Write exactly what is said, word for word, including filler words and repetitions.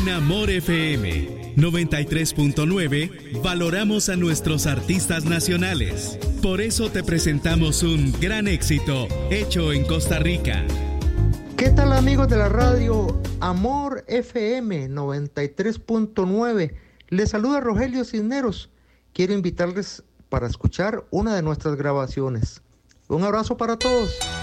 En Amor F M noventa y tres punto nueve valoramos a nuestros artistas nacionales. Por eso te presentamos un gran éxito hecho en Costa Rica. ¿Qué tal, amigos de la radio Amor F M noventa y tres punto nueve? Les saluda Rogelio Cisneros. Quiero invitarles para escuchar una de nuestras grabaciones. Un abrazo para todos.